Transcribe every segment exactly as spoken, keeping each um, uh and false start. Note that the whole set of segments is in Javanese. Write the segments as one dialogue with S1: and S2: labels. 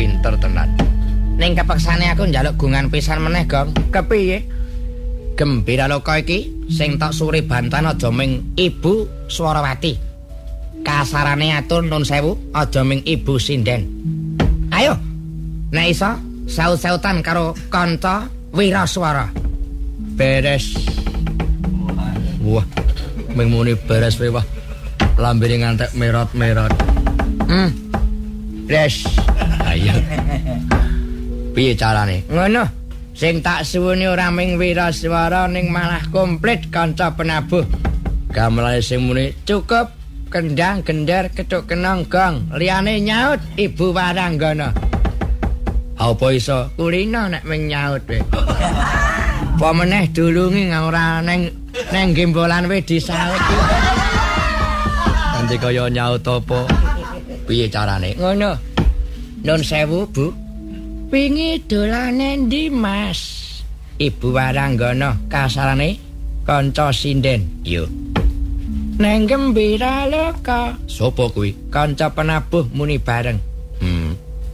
S1: pinter tenan. Ning kepeksane aku njaluk gungan pisan meneh, Gong. Kepiye? Gembira loka iki sing tak suri bantan aja ming Ibu Swarawati. Kasarane atur nun sewu aja ming Ibu Sinden. Ayo. Nek iso saut-sautan karo kanca Wiraswara. Beres. Wah, ming muni beres wae wah. Lambene ngantek merot-merot. Hmm. Beres. Ayo. Piye carane? Ngono. Sing tak suwuni ora ming Wiraswara ning malah komplit kanca penabuh. Gamelane sing muni cukup kendang gender ketuk kenong gong. Liyane nyaut Ibu Waranggana. Apa iso kulino nek ming nyaut we. Apa meneh dulungi ora neng neng gembolan we disawet iki. Nanti kaya nyaut apa? Piye carane? Ngono. Nun sewu, Bu. Wingi dolane ndi, Mas? Ibu Waranggana kasarane kanca sinden. Yo. Neng Gembira Loka. Sopo kuwi? Kanca penabuh muni bareng. Hmm.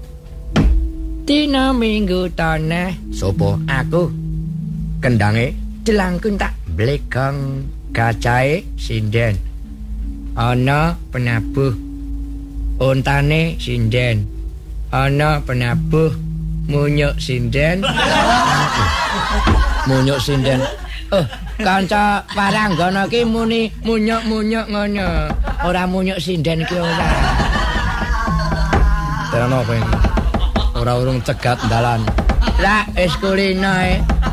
S1: Dina minggu tanah. Sopo? Aku. Kendange jelangkung tak blekong kacahe sinden. Ana penabuh. Ontane sinden. Ana penabuh munyuk sinden. Munyuk sinden. Oh, kanca Waranggana ki muni munyuk-munyuk ngono. Ora munyuk sinden ki ora. Terno kowe. Ora urung cegat dalan. Lah wis kulino e.